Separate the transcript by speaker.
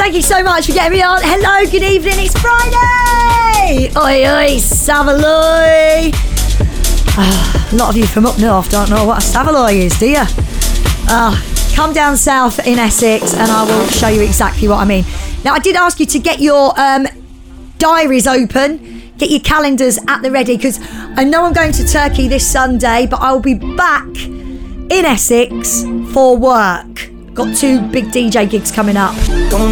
Speaker 1: Thank you so much for getting me on. Hello, good evening, it's Friday. Oi, oi, Savaloy. A lot of you from up north don't know what a Savaloy is, do you? Come down south in Essex and I will show you exactly what I mean. Now, I did ask you to get your diaries open, get your calendars at the ready, because I know I'm going to Turkey this Sunday, but I'll be back in Essex for work. Got 2 big DJ gigs coming up.